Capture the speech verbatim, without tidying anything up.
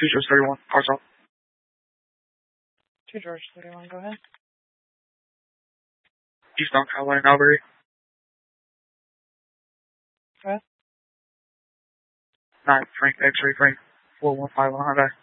two George thirty-one, cars out. two George thirty-one, go ahead. Eastbound Carolina, Albury. Go ahead. nine Frank X-ray Frank, four one five Honda.